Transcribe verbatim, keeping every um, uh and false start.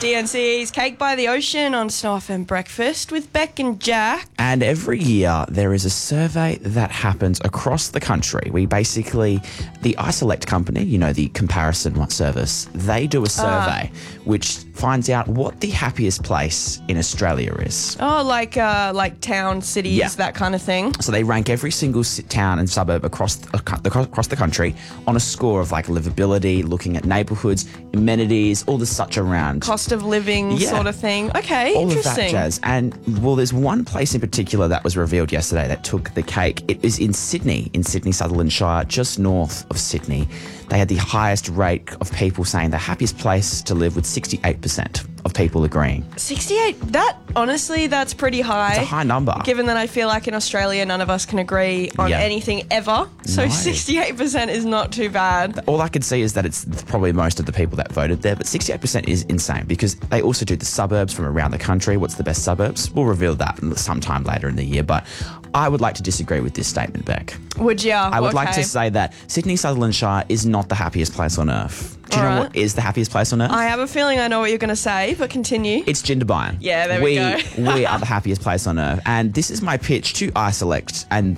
D N C's Cake by the Ocean on Snow F M Breakfast with Beck and Jack. And every year there is a survey that happens across the country. We basically, the iSelect company, you know, the comparison service, they do a survey which finds out what the happiest place in Australia is. Oh, like uh, like town, cities, Yeah. that kind of thing. So they rank every single ci- town and suburb across the, across the country on a score of like livability, looking at neighbourhoods, amenities, all the such around. Cost of living Yeah. sort of thing. Okay, all of interesting. that jazz. And, well, there's one place in particular that was revealed yesterday that took the cake. It is in Sydney, in Sydney, Sutherland Shire, just north of Sydney. They had the highest rate of people saying the happiest place to live, with sixty-eight percent of people agreeing. sixty-eight, that, honestly, that's pretty high. It's a high number. Given that I feel like in Australia, none of us can agree on Yeah. anything ever. So No. sixty-eight percent is not too bad. All I can see is that it's probably most of the people that voted there, but sixty-eight percent is insane because they also do the suburbs from around the country. What's the best suburbs? We'll reveal that sometime later in the year, but I would like to disagree with this statement, Beck. Would you? I would okay. like to say that Sydney, Sutherland Shire is not the happiest place on earth. Do you All know right. what is the happiest place on earth? I have a feeling I know what you're going to say, but continue. It's Jindabyne. Yeah, there we go. we are the happiest place on earth. And this is my pitch to iSelect and